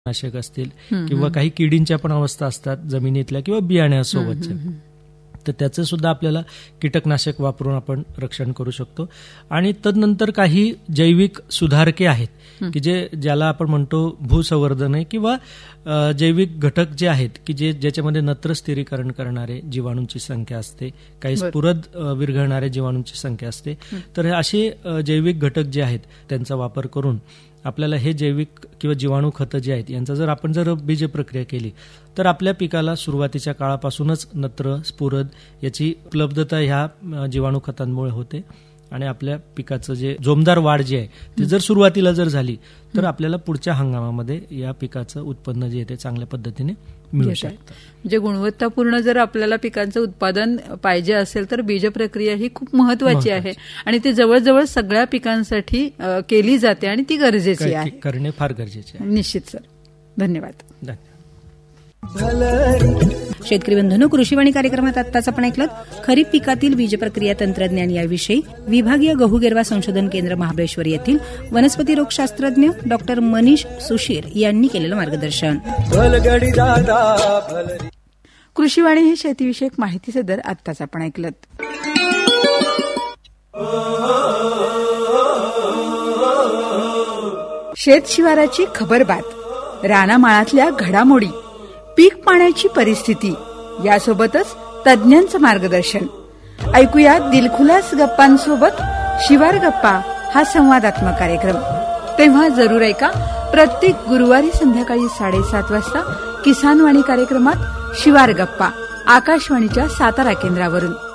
नाशक असतील किंवा काही किडींच्या पण अवस्था असतात जमिनीतल्या किंवा बियाण्यासोबतच्या, तर त्याचं सुद्धा आपल्याला कीटकनाशक वापरून आपण रक्षण करू शकतो. आणि तदनंतर काही जैविक सुधारके आहेत की ज्याला आपण म्हणतो भूसंवर्धने किंवा जैविक घटक जे आहेत की ज्याच्यामध्ये नत्र स्थिरीकरण करणारे जीवाणूंची संख्या असते, काही स्फुरद विरघळणाऱ्या जीवाणूंची संख्या असते. तर असे जैविक घटक जे आहेत त्यांचा वापर करून आपल्याला हे जैविक किंवा जीवाणू खतं जे आहेत यांचा आपण जर बीज प्रक्रिया केली तर आपल्या पिकाला सुरुवातीच्या काळापासूनच नत्र स्फुरद याची उपलब्धता ह्या जीवाणू खतांमुळे होते आणि आपल्या पिकाचं जे जोमदार वाढ जी आहे ती जर सुरुवातीला जर झाली तर आपल्याला पुढच्या हंगामामध्ये या पिकाचं उत्पन्न जे आहे ते चांगल्या पद्धतीने मिळू शकतं. म्हणजे गुणवत्तापूर्ण जर आपल्याला पिकांचं उत्पादन पाहिजे असेल तर बीज प्रक्रिया ही खूप महत्वाची आहे आणि ती जवळजवळ सगळ्या पिकांसाठी केली जाते आणि ती गरजेची आहे, करणे फार गरजेचे आहे. निश्चित सर. धन्यवाद. शेतकरी बंधूंनो, कृषीवाणी कार्यक्रमात आत्ताच आपण ऐकलं खरीप पिकातील बीज प्रक्रिया तंत्रज्ञान याविषयी विभागीय गहू गिरवा संशोधन केंद्र महाबळेश्वर येथील वनस्पती रोगशास्त्रज्ञ डॉक्टर मनीष सुशीर यांनी केलेलं मार्गदर्शन. कृषीवाणी हे शेतीविषयक माहिती सदर आत्ताच आपण ऐकलं. शेत शिवाराची खबरबात, रानामाळातल्या घडामोडी, पीक पाण्याची परिस्थिती यासोबतच तज्ज्ञांचं मार्गदर्शन ऐकूया. दिलखुलास गप्पांसोबत शिवार गप्पा हा संवादात्मक कार्यक्रम. तेव्हा जरूर ऐका प्रत्येक गुरुवारी संध्याकाळी 7:30 वाजता किसान वाणी कार्यक्रमात शिवार गप्पा आकाशवाणीच्या सातारा केंद्रावरून.